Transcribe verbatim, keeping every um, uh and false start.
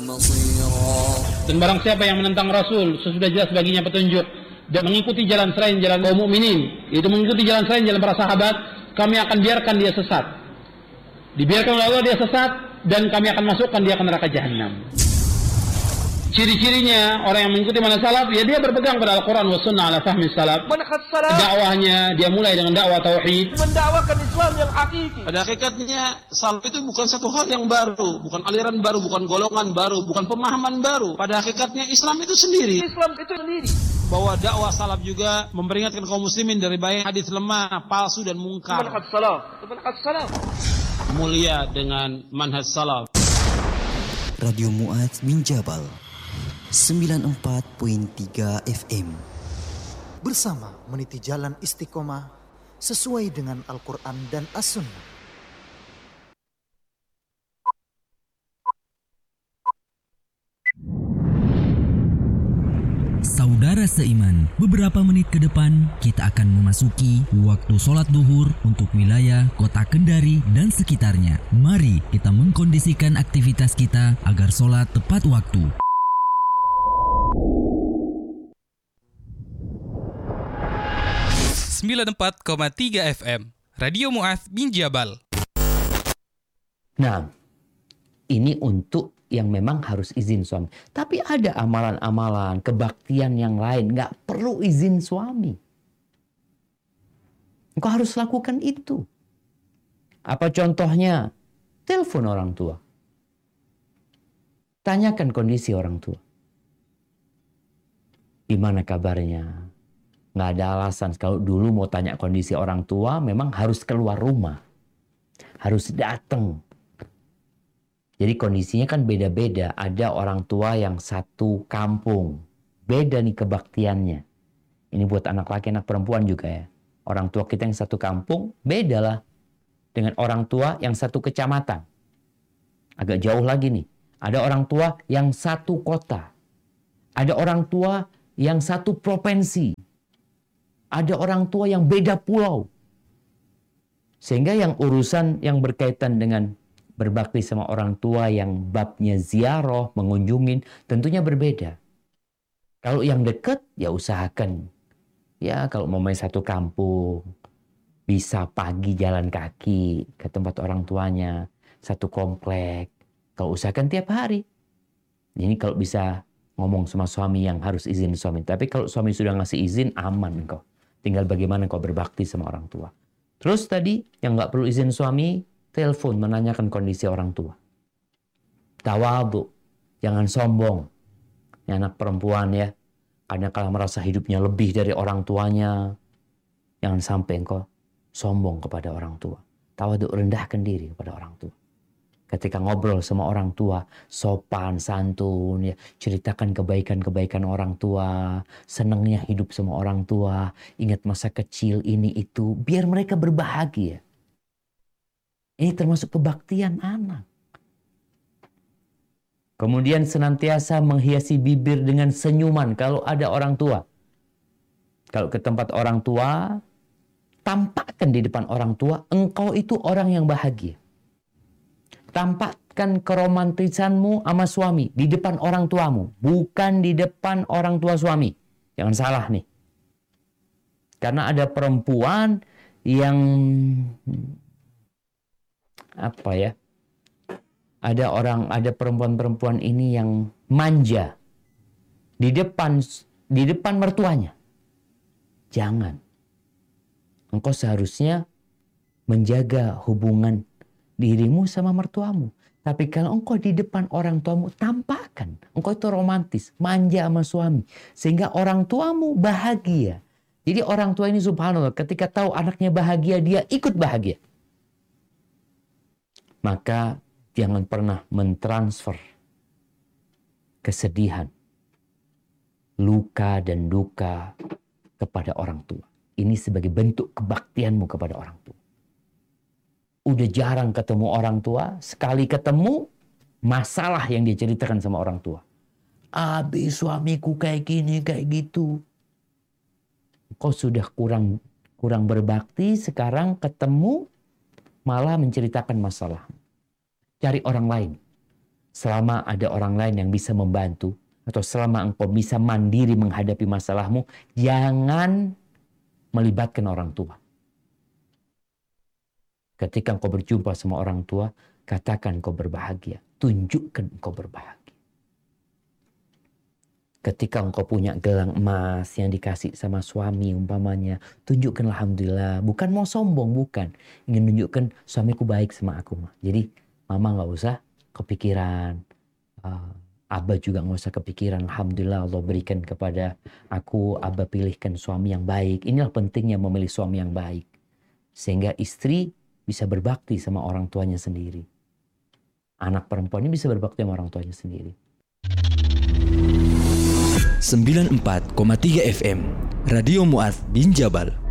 Dan barang siapa yang menentang Rasul sesudah jelas baginya petunjuk dan mengikuti jalan selain jalan kaum mukminin, itu mengikuti jalan selain jalan para sahabat, kami akan biarkan dia sesat. Dibiarkan oleh Allah dia sesat, dan kami akan masukkan dia ke neraka jahanam. Ciri-cirinya orang yang mengikuti manhaj salaf, ya dia berpegang pada Al-Quran wa sunnah ala fahmi salaf. Dakwahnya dia mulai dengan dakwah tauhid, mendakwakan Islam yang hakiki. Pada hakikatnya salaf itu bukan satu hal yang baru, bukan aliran baru, bukan golongan baru, bukan pemahaman baru. Pada hakikatnya Islam itu sendiri. Islam itu sendiri. Bahwa dakwah salaf juga memperingatkan kaum muslimin dari bahaya hadis lemah, palsu dan mungkar. Manhaj salaf, manhaj salaf. Mulia dengan manhaj salaf. Radio Mu'adz bin Jabal sembilan puluh empat koma tiga F M. Bersama meniti jalan istiqomah sesuai dengan Al-Quran dan As-Sunnah. Saudara seiman, beberapa menit ke depan kita akan memasuki waktu sholat duhur untuk wilayah kota Kendari dan sekitarnya. Mari kita mengkondisikan aktivitas kita agar sholat tepat waktu. sembilan puluh empat koma tiga F M Radio Mu'adz bin Jabal. Nah, ini untuk yang memang harus izin suami. Tapi ada amalan-amalan, kebaktian yang lain, nggak perlu izin suami. Engkau harus lakukan itu. Apa contohnya? Telepon orang tua. Tanyakan kondisi orang tua. Gimana kabarnya? Nggak ada alasan. Kalau dulu mau tanya kondisi orang tua, memang harus keluar rumah. Harus datang. Jadi kondisinya kan beda-beda. Ada orang tua yang satu kampung. Beda nih kebaktiannya. Ini buat anak laki, anak perempuan juga ya. Orang tua kita yang satu kampung, beda lah. Dengan orang tua yang satu kecamatan. Agak jauh lagi nih. Ada orang tua yang satu kota. Ada orang tua yang satu provinsi. Ada orang tua yang beda pulau. Sehingga yang urusan yang berkaitan dengan berbakti sama orang tua yang babnya ziarah, mengunjungin, tentunya berbeda. Kalau yang dekat, ya usahakan. Ya kalau mau main satu kampung, bisa pagi jalan kaki ke tempat orang tuanya, satu komplek. Kalau usahakan tiap hari. Ini kalau bisa ngomong sama suami yang harus izin suami. Tapi kalau suami sudah ngasih izin, aman kok. Tinggal bagaimana kau berbakti sama orang tua. Terus tadi, yang nggak perlu izin suami, telepon menanyakan kondisi orang tua. Tawadhu, jangan sombong. Ini anak perempuan ya. Karena kalau merasa hidupnya lebih dari orang tuanya, jangan sampai engkau sombong kepada orang tua. Tawadhu, rendahkan diri kepada orang tua. Ketika ngobrol sama orang tua, sopan, santun, ya, ceritakan kebaikan-kebaikan orang tua, senangnya hidup sama orang tua, ingat masa kecil ini itu, biar mereka berbahagia. Ini termasuk kebaktian anak. Kemudian senantiasa menghiasi bibir dengan senyuman kalau ada orang tua. Kalau ke tempat orang tua, tampakkan di depan orang tua, engkau itu orang yang bahagia. Tampakkan keromantisanmu sama suami di depan orang tuamu, bukan di depan orang tua suami. Jangan salah nih. Karena ada perempuan yang apa ya? Ada orang, ada perempuan-perempuan ini yang manja di depan di depan mertuanya. Jangan. Engkau seharusnya menjaga hubungan dirimu sama mertuamu. Tapi kalau engkau di depan orang tuamu, tampakkan engkau itu romantis, manja sama suami, sehingga orang tuamu bahagia. Jadi orang tua ini subhanallah, ketika tahu anaknya bahagia, dia ikut bahagia. Maka jangan pernah mentransfer kesedihan, luka dan duka kepada orang tua. Ini sebagai bentuk kebaktianmu kepada orang tua. Udah jarang ketemu orang tua, sekali ketemu masalah yang dia ceritakan sama orang tua. Abi suamiku kayak gini, kayak gitu. Kau sudah kurang kurang berbakti, sekarang ketemu malah menceritakan masalah. Cari orang lain. selama ada orang lain yang bisa membantu, atau selama engkau bisa mandiri menghadapi masalahmu, jangan melibatkan orang tua. Ketika engkau berjumpa sama orang tua, katakan engkau berbahagia. Tunjukkan engkau berbahagia. Ketika engkau punya gelang emas yang dikasih sama suami umpamanya, tunjukkan alhamdulillah. Bukan mau sombong, bukan. Ingin tunjukkan suamiku baik sama aku. Jadi mama gak usah kepikiran. Uh, Abah juga gak usah kepikiran. Alhamdulillah Allah berikan kepada aku. Abah pilihkan suami yang baik. Inilah pentingnya memilih suami yang baik. Sehingga istri bisa berbakti sama orang tuanya sendiri. Anak perempuannya bisa berbakti sama orang tuanya sendiri. sembilan puluh empat koma tiga F M Radio Mu'adz bin Jabal.